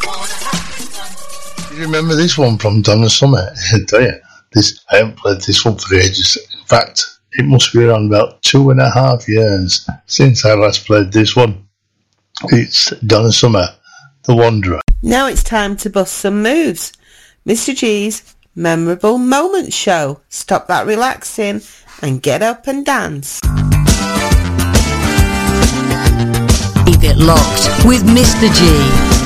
You remember this one from Donna Summer? I tell you, I haven't played this one for ages. In fact, it must be around about 2.5 years since I last played this one. It's Donna Summer, The Wanderer. Now it's time to bust some moves. Mr. G's Memorable Moments Show. Stop that relaxing and get up and dance. Keep it locked with Mr. G.